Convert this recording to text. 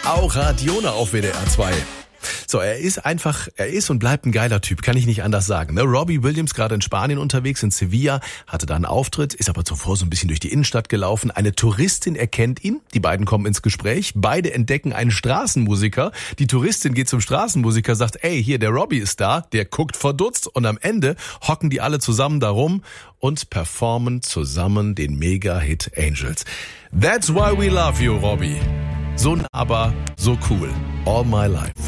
Aura Dione auf WDR 2. So, er ist und bleibt ein geiler Typ, kann ich nicht anders sagen. Ne? Robbie Williams gerade in Spanien unterwegs, in Sevilla, hatte da einen Auftritt, ist aber zuvor so ein bisschen durch die Innenstadt gelaufen. Eine Touristin erkennt ihn, die beiden kommen ins Gespräch, beide entdecken einen Straßenmusiker. Die Touristin geht zum Straßenmusiker, sagt, ey, hier, der Robbie ist da, der guckt verdutzt und am Ende hocken die alle zusammen da rum und performen zusammen den Mega-Hit Angels. That's why we love you, Robbie. So nah, aber so cool. All my life.